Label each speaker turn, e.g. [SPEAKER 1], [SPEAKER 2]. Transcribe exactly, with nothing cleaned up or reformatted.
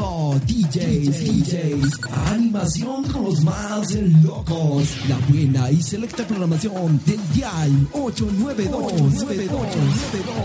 [SPEAKER 1] todo, D Js, D Js, animación con los más locos, la buena y selecta programación del Dial ocho nueve dos.